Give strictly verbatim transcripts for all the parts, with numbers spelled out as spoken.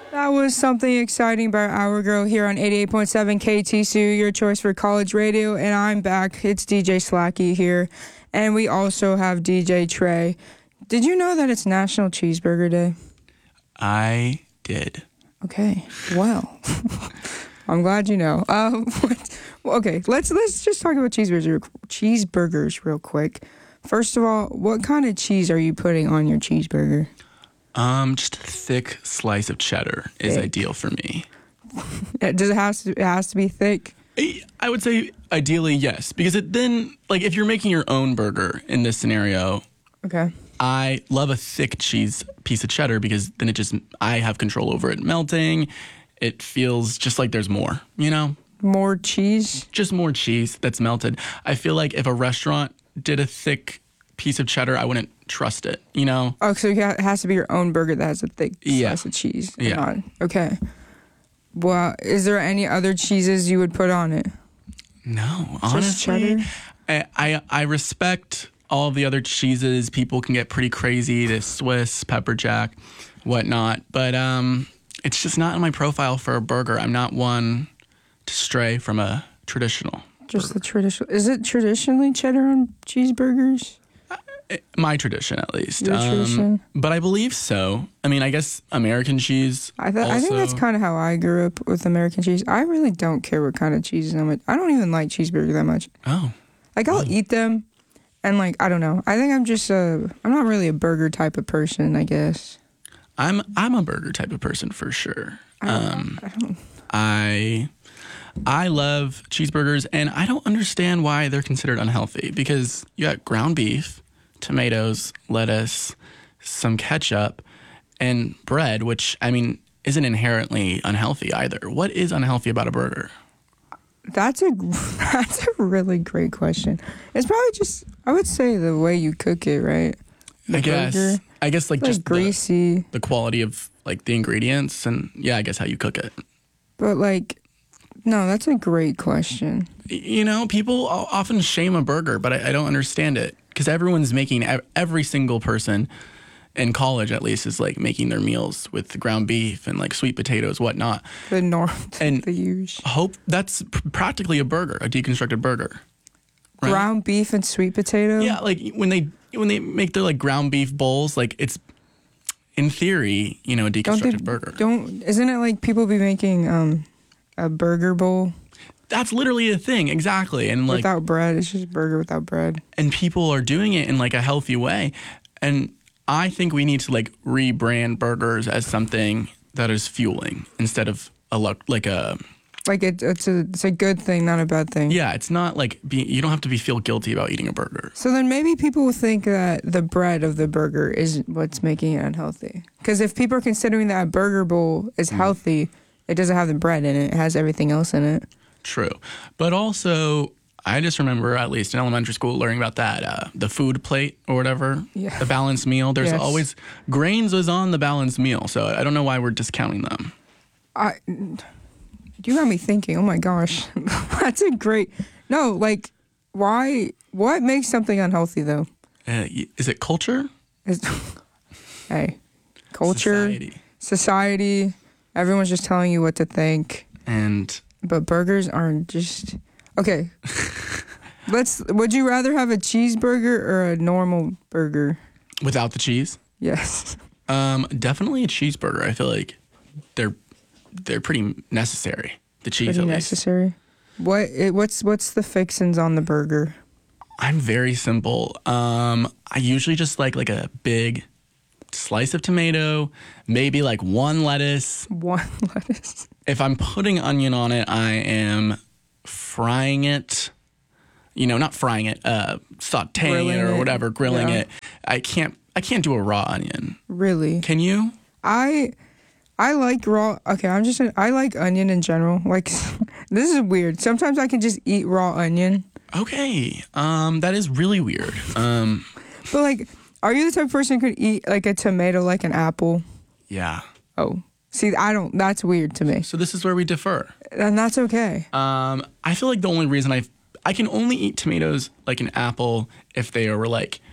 That was Something Exciting by Our Girl here on eighty-eight point seven K T C U, your choice for college radio. And I'm back. It's D J Slacky here. And we also have D J Trey. Did you know that it's National Cheeseburger Day? I did. Okay. Well, I'm glad you know. Um, what, okay, let's let's just talk about cheeseburgers, cheeseburgers real quick. First of all, what kind of cheese are you putting on your cheeseburger? Um, just a thick slice of cheddar is Thick. ideal for me. Does it has to it has to be thick? I I would say ideally yes, because it then, like, if you're making your own burger in this scenario, Okay. I love a thick cheese piece of cheddar because then it just, I have control over it melting. It feels just like there's more, you know? More cheese? Just more cheese that's melted. I feel like if a restaurant did a thick piece of cheddar, I wouldn't trust it, you know? Oh, so it has to be your own burger that has a thick Yeah. slice of cheese. Yeah. Not- okay. Well, is there any other cheeses you would put on it? No, Just honestly, cheddar? I, I I respect all of the other cheeses. People can get pretty crazy. The Swiss, pepper jack, whatnot. But um, it's just not in my profile for a burger. I'm not one to stray from a traditional. Just the traditional. Is it traditionally cheddar on cheeseburgers? My tradition, at least. Your tradition? But I believe so. I mean, I guess American cheese. I th- I think that's also- kind of how I grew up with American cheese. I really don't care what kind of cheese I'm with. I don't even like cheeseburger that much. Oh, Like, I'll eat them, and, like, I don't know. I think I'm just a... I'm not really a burger type of person, I guess. I'm I'm a burger type of person for sure. I don't, Um, I don't... I I love cheeseburgers, and I don't understand why they're considered unhealthy, because you got ground beef, tomatoes, lettuce, some ketchup, and bread, which, I mean, isn't inherently unhealthy either. What is unhealthy about a burger? That's a that's a really great question. It's probably just, I would say, the way you cook it, right? The I guess. burger. I guess like, Like just the, greasy, the quality of like the ingredients, and yeah, I guess how you cook it. but like, no, that's a great question. Y- You know, people o- often shame a burger, but I, I don't understand it, because everyone's making ev- every single person in college, at least, is like making their meals with ground beef and like sweet potatoes, whatnot. The norm, And- the usual. Hope that's pr- practically a burger, a deconstructed burger. Right? Ground beef and sweet potato. Yeah, like when they when they make their like ground beef bowls, like it's in theory, you know, a Don't deconstructed they, burger. Don't isn't it like people be making um a burger bowl That's literally a thing, exactly. And like without bread? It's just burger without bread. and people are doing it in like a healthy way. And I think we need to like rebrand burgers as something that is fueling instead of a lo- like a Like it, it's a it's a good thing, not a bad thing. yeah. It's not like be, you don't have to be feel guilty about eating a burger. So then maybe people will think that the bread of the burger is what's making it unhealthy. Because if people are considering that a burger bowl is healthy, it doesn't have the bread in it. It has everything else in it. True, but also I just remember, at least in elementary school, learning about that uh, the food plate or whatever, Yeah. the balanced meal. There's Yes. always grains was on the balanced meal, so I don't know why we're discounting them. I, you got me thinking. Oh my gosh, that's a great. No, like, why? What makes something unhealthy though? Uh, y- is it culture? Is, hey, culture, Society. society. Everyone's just telling you what to think. And But burgers aren't just okay. Let's. Would you rather have a cheeseburger or a normal burger? without the cheese, Yes. um, definitely a cheeseburger. I feel like they're they're pretty necessary. The cheese, Pretty at least. necessary. What? It, what's what's the fixins on the burger? I'm very simple. Um, I usually just like like a big slice of tomato, maybe like one lettuce. One lettuce. If I'm putting onion on it, I am frying it. You know, not frying it, uh, sautéing Grilling it or it. whatever, grilling Yeah. it. I can't. I can't do a raw onion. Really? Can you? I I like raw. Okay, I'm just. I like onion in general. Like, this is weird. Sometimes I can just eat raw onion. Okay. Um, that is really weird. Um, But like, are you the type of person who could eat like a tomato like an apple? yeah. Oh, see, I don't. That's weird to me, So this is where we differ. and that's okay. Um, I feel like the only reason I I can only eat tomatoes like an apple if they are like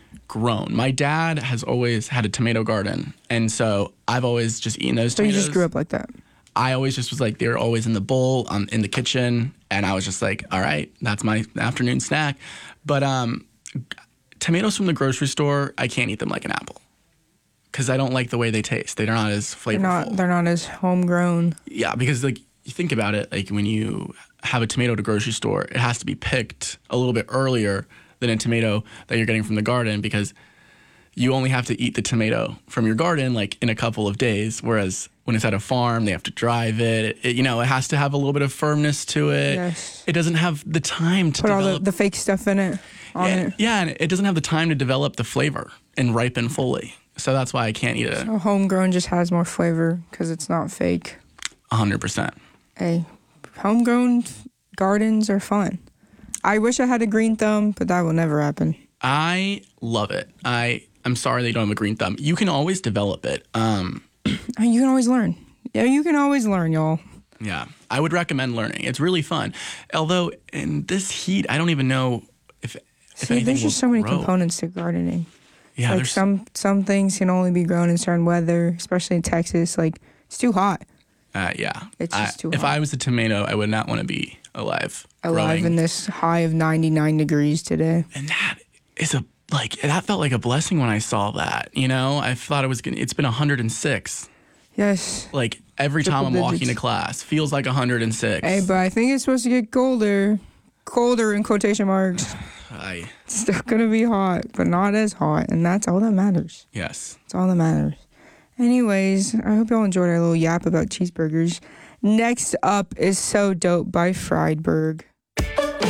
grown. My dad has always had a tomato garden, and so I've always just eaten those So you tomatoes. just grew up like that. I always just was like, they were always in the bowl, um, in the kitchen, and I was just like, all right, that's my afternoon snack. But um, tomatoes from the grocery store, I can't eat them like an apple because I don't like the way they taste. They're not as flavorful. They're not. They're not as homegrown. Yeah, because like you think about it, like when you have a tomato at a grocery store, it has to be picked a little bit earlier than a tomato that you're getting from the garden because you only have to eat the tomato from your garden like in a couple of days, whereas when it's at a farm, they have to drive it. It, it you know, it has to have a little bit of firmness to it. Yes. It doesn't have the time to Put develop. all the, the fake stuff in it. On yeah, it. yeah, and it doesn't have the time to develop the flavor and ripen fully. So that's why I can't eat it So homegrown just has more flavor because it's not fake. one hundred percent. Hey, homegrown gardens are fun. I wish I had a green thumb, but that will never happen. I love it. I, I'm sorry they don't have a green thumb. You can always develop it. Um, You can always learn. Yeah, you can always learn, y'all. yeah, I would recommend learning. It's really fun. Although in this heat, I don't even know if, if See, anything there's will just so many grow. components to gardening. Yeah, Like there's some some things can only be grown in certain weather, especially in Texas. Like it's too hot. Uh, yeah. It's I- just too If hot. I was a tomato, I would not want to be alive. Alive growing. in this high of ninety-nine degrees today. And that is a, like, that felt like a blessing when I saw that, you know? I thought it was going to, it's been one hundred six. Yes. Like, every time Triple I'm walking digits. to class, feels like one hundred six. Hey, but I think it's supposed to get colder. Colder in quotation marks. I, It's still gonna be hot, but not as hot, and that's all that matters. yes. That's all that matters. Anyways, I hope y'all enjoyed our little yap about cheeseburgers. Next up is So Dope by Friedberg.